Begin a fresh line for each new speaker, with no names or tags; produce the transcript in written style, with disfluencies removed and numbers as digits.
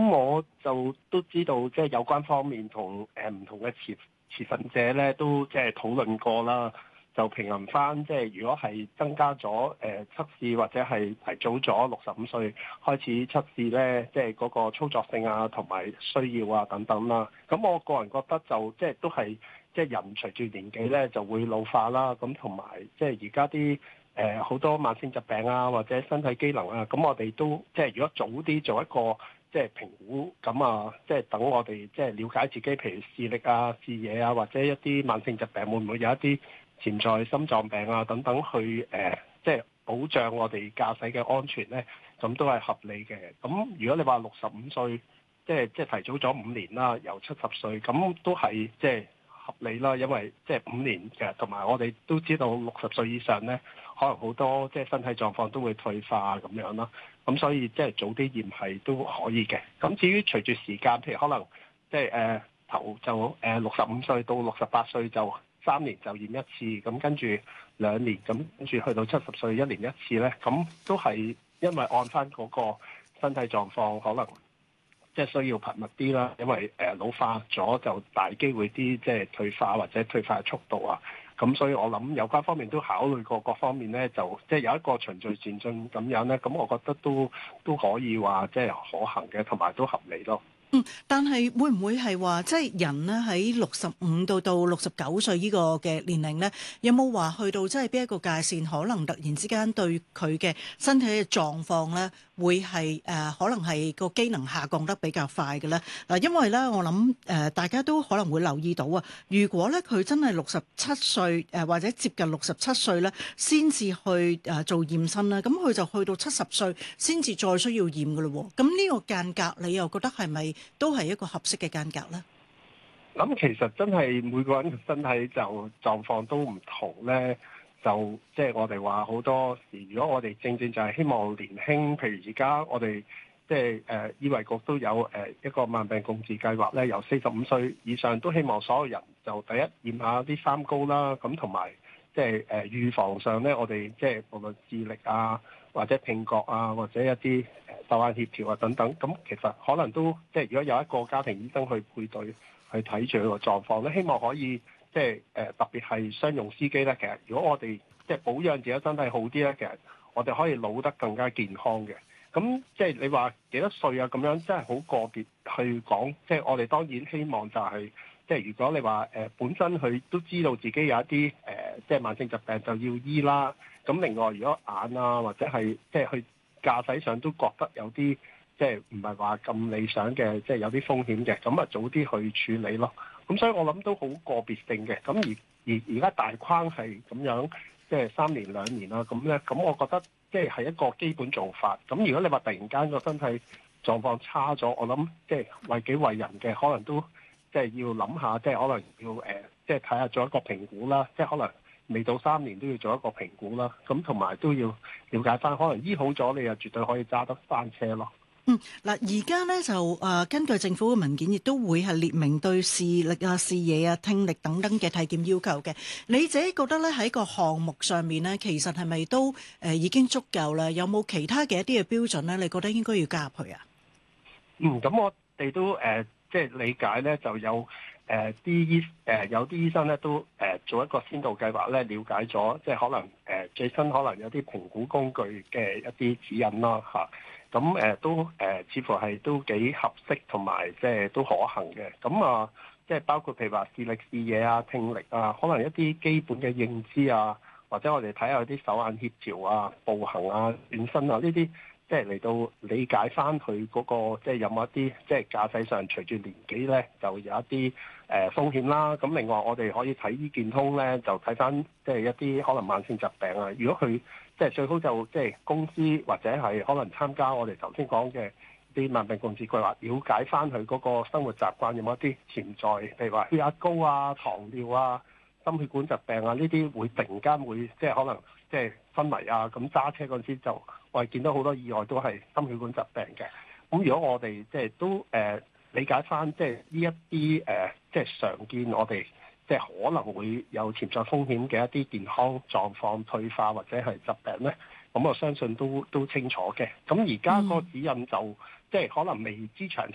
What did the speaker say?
咁我就都知道，即係有關方面同唔同嘅持份者咧，都即係討論過啦。就平衡翻，即係如果係增加咗測試或者係提早咗65歲開始測試咧，即係嗰個操作性啊同埋需要啊等等啦。咁我個人覺得就即係都係即係人隨住年紀咧就會老化啦。咁同埋即係而家啲好多慢性疾病啊或者身體機能啊，咁我哋都即係如果早啲做一個即係評估，咁啊即係等我哋即係了解自己，譬如視力啊、視野啊或者一啲慢性疾病會唔會有一啲潛在心臟病啊等等去即係保障我哋駕駛嘅安全咧，咁都係合理嘅。咁如果你話65歲，即係提早咗5年啦，由70歲，咁都係即係合理啦。因為即係5年嘅，同埋我哋都知道60歲以上咧，可能好多即係身體狀況都會退化咁樣啦。咁所以即係早啲驗係都可以嘅。咁至於隨住時間，譬如可能即係頭就65歲到68歲就3年就驗一次，咁跟住2年，咁跟住去到70歲1年一次咧，咁都係因為按翻嗰個身體狀況，可能即係需要頻密啲啦。因為老化咗就大機會啲即係退化或者退化速度啊，咁所以我諗有關方面都考慮過各方面咧，就即係有一個循序漸進咁樣咧，咁我覺得都可以話即係可行嘅，同埋都合理咯。
但係會唔會係話，即係人呢喺65到69歲呢個嘅年齡呢，有冇話去到即係邊一個界線，可能突然之間對佢嘅身體嘅狀況呢，會係可能係個機能下降得比較快嘅呢？嗱，因為呢，我諗大家都可能會留意到啊，如果呢，佢真係67歲或者接近67歲呢，先至去做驗身啦，咁佢就去到70歲先至再需要驗嘅咯喎。咁呢個間隔，你又覺得係咪都係一個合適嘅間隔呢？
咁其實真係每個人嘅身體就狀況都唔同咧，就即係我哋話好多時，如果我哋正正就係希望年輕，譬如而家我哋即係醫衞局都有一個慢病共治計劃咧，由45歲以上都希望所有人就第一驗下啲三高啦，咁同埋即係預防上咧，我哋即係無論視力啊，或者聽覺啊，或者一啲手眼協調啊等等，咁其實可能都即係如果有一個家庭醫生去配對去睇住佢個狀況咧，希望可以即係特別係商用司機咧，其實如果我哋即係保養自己身體好啲咧，其實我哋可以老得更加健康嘅。咁即係你話幾多歲啊咁樣，真係好個別去講。即係我哋當然希望就係即係如果你話本身佢都知道自己有一啲即係慢性疾病就要醫啦。咁另外如果眼啊或者係即係去駕駛上都覺得有啲即係唔係話咁理想嘅，即係有啲風險嘅，咁啊早啲去處理咯。咁所以我諗都好個別性嘅。咁而家大框係咁樣，即係3年2年啦。咁咧，咁我覺得即係一個基本做法。咁如果你話突然間個身體狀況差咗，我諗即係為己為人嘅，可能都即係要諗下，即係可能要即係睇下做一個評估啦。即係可能未到3年都要做一個評估啦。咁同埋都要了解翻，可能醫好咗，你又絕對可以揸得翻車咯。
嗱，而家咧就根據政府嘅文件，亦都會係列明對視力啊、視野啊、聽力等等嘅體檢要求嘅。你自己覺得咧喺個項目上面咧，其實係咪都已經足夠啦？有冇其他嘅一啲嘅標準咧？你覺得應該要加入去啊？
咁我哋都即係理解咧，就有有啲醫生咧都做一個先導計劃咧，了解咗即係可能最新可能有啲評估工具嘅一啲指引啦嚇。咁都似乎係都幾合適，同埋即係都可行嘅。咁啊，即係包括譬如話視力、視野啊、聽力啊，可能一啲基本嘅認知啊，或者我哋睇下啲手眼協調啊、步行啊、轉身啊呢啲，即係嚟到理解翻佢嗰個即係有冇一啲即係駕駛上隨住年紀咧，就有一啲風險啦。咁另外我哋可以睇醫健通咧，就睇翻即係一啲可能慢性疾病啊。如果佢即係最好就即係公司或者係可能參加我哋頭先講嘅啲慢病共治計劃，了解翻佢嗰個生活習慣有冇一啲潛在，譬如話血壓高啊、糖尿啊、心血管疾病啊呢啲，會突然間會即係可能即係昏迷啊，咁揸車嗰陣時就我哋見到好多意外都係心血管疾病嘅。咁如果我哋即係都理解翻即係呢一啲即係常見我哋即係可能會有潛在風險嘅一啲健康狀況退化或者係疾病咧，咁我相信都清楚嘅。咁而家個指引就即係可能未知詳情。